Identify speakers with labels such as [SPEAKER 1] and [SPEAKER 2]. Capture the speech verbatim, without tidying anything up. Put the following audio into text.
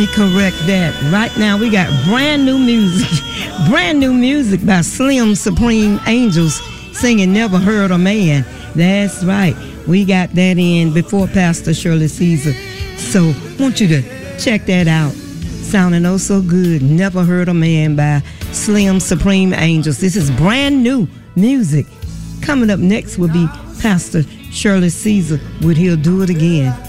[SPEAKER 1] me correct that. Right now we got brand new music. Brand new music by Slim Supreme Angels singing Never Heard a Man. That's right. We got that in before Pastor Shirley Caesar. So want you to check that out. Sounding oh so good. Never Heard a Man by Slim Supreme Angels. This is brand new music. Coming up next will be Pastor Shirley Caesar with He'll Do It Again.